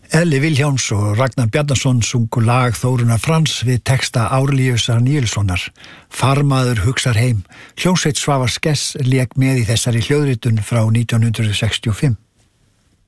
Elli Vilhjálms og Ragnar Bjarnason sungu lag Þórunnar Frans við texta Árelíusar Níelssonar. Farmaður hugsar heim. Hljómsveit Svavars Skess lék með í þessari hljóðritun frá 1965.